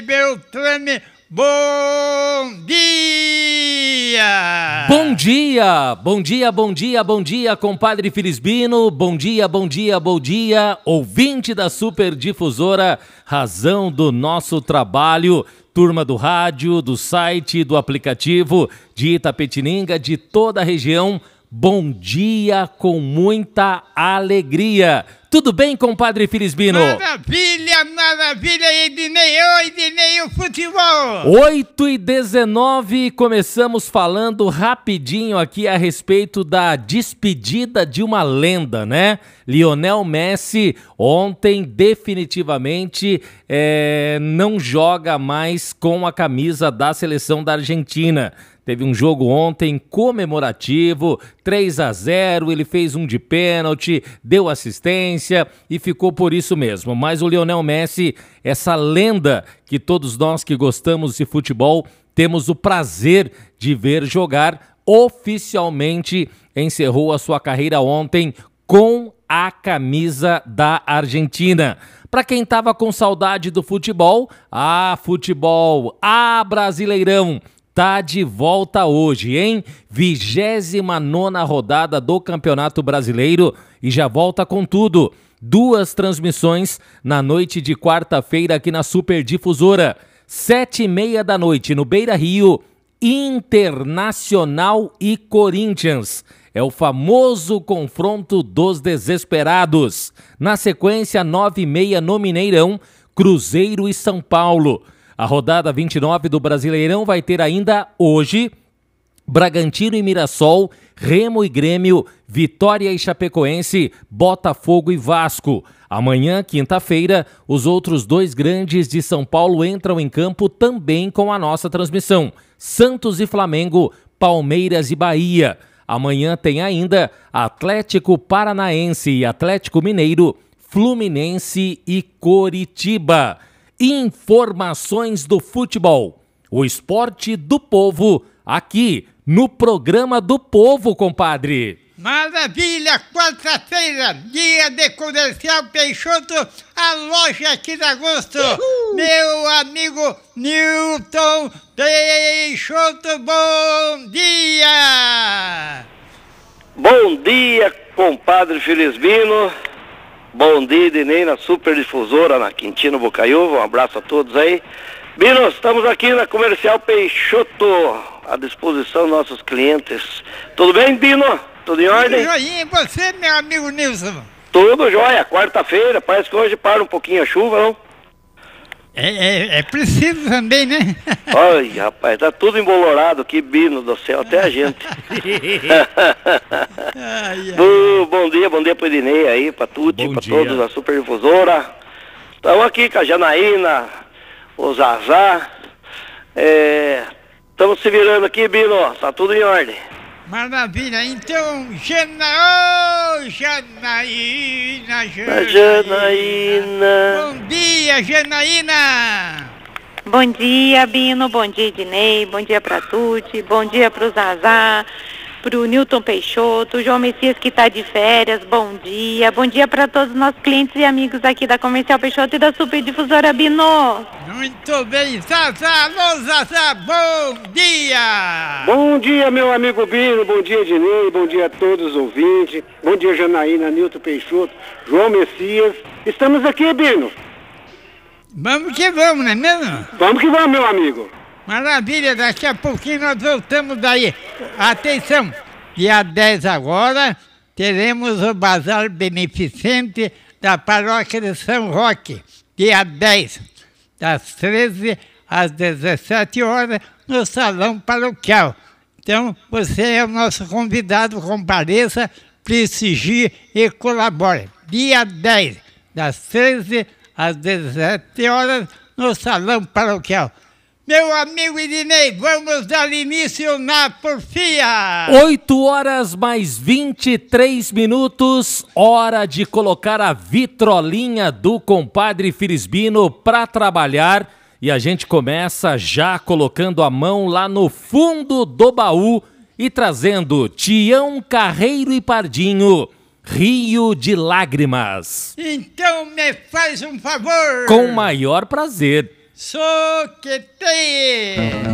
Beltrame, bom dia! Bom dia, bom dia, bom dia, bom dia, compadre Filisbino, bom dia, bom dia, bom dia, ouvinte da Super Difusora, razão do nosso trabalho, turma do rádio, do site, do aplicativo de Itapetininga, de toda a região, bom dia com muita alegria. Tudo bem, compadre Filisbino? Maravilha, maravilha, Ednei. Oi, Ednei, o futebol. 8h19, começamos falando rapidinho aqui a respeito da despedida de uma lenda, né? Lionel Messi ontem definitivamente não joga mais com a camisa da seleção da Argentina. Teve um jogo ontem comemorativo, 3-0, ele fez um de pênalti, deu assistência e ficou por isso mesmo. Mas o Lionel Messi, essa lenda que todos nós que gostamos de futebol temos o prazer de ver jogar, oficialmente encerrou a sua carreira ontem com a camisa da Argentina. Para quem estava com saudade do futebol, Brasileirão, tá de volta hoje, hein? 29ª rodada do Campeonato Brasileiro e já volta com tudo. 2 transmissões na noite de quarta-feira aqui na Super Difusora. 7h30 da noite no Beira-Rio, Internacional e Corinthians. É o famoso confronto dos desesperados. Na sequência, 9h30 no Mineirão, Cruzeiro e São Paulo. A rodada 29 do Brasileirão vai ter ainda hoje Bragantino e Mirassol, Remo e Grêmio, Vitória e Chapecoense, Botafogo e Vasco. Amanhã, quinta-feira, os outros 2 grandes de São Paulo entram em campo também com a nossa transmissão. Santos e Flamengo, Palmeiras e Bahia. Amanhã tem ainda Atlético Paranaense e Atlético Mineiro, Fluminense e Coritiba. Informações do futebol, o esporte do povo, aqui no programa do povo, compadre. Maravilha, quarta-feira, dia de Comercial Peixoto, a loja aqui da Agosto. Meu amigo Newton Peixoto, bom dia! Bom dia, compadre Filisbino. Bom dia, Ednei, na Super Difusora, na Quintino Bocaiúva. Um abraço a todos aí. Bino, estamos aqui na Comercial Peixoto, à disposição dos nossos clientes. Tudo bem, Bino? Tudo em ordem? Tudo joinha, e você, meu amigo Nilson? Tudo jóia, quarta-feira, parece que hoje para um pouquinho a chuva, não? É preciso também, né? Ai, rapaz, tá tudo embolorado aqui, Bino do céu, até a gente. Bom dia pro Ednei aí, pra Tuti, pra todos da Super Difusora. Estamos aqui com a Janaína, o Zazá. Estamos se virando aqui, Bino, tá tudo em ordem. Maravilha, então, Janaína. Bom dia, Janaína. Bom dia, Bino, bom dia, Ednei, bom dia pra Tuti, bom dia pro Zazá, pro Newton Peixoto, o João Messias que tá de férias, bom dia para todos os nossos clientes e amigos aqui da Comercial Peixoto e da Super Difusora, Bino. Muito bem, Zazá, alô Zazá, bom dia! Bom dia, meu amigo Bino, bom dia, Ednei, bom dia a todos os ouvintes, bom dia, Janaína, Nilton Peixoto, João Messias. Estamos aqui, Bino. Vamos que vamos, não é mesmo? Vamos que vamos, meu amigo. Maravilha, daqui a pouquinho nós voltamos daí. Atenção, dia 10 agora, teremos o Bazar Beneficente da Paróquia de São Roque. Dia 10, das 13 às 17 horas, no Salão Paroquial. Então, você é o nosso convidado, compareça, prestigie e colabore. Dia 10, das 13 às 17 horas, no Salão Paroquial. Meu amigo Ednei, vamos dar início na porfia. 8h mais 23, hora de colocar a vitrolinha do compadre Filisbino para trabalhar. E a gente começa já colocando a mão lá no fundo do baú e trazendo Tião Carreiro e Pardinho, Rio de Lágrimas. Então me faz um favor. Com o maior prazer. Soqueteie!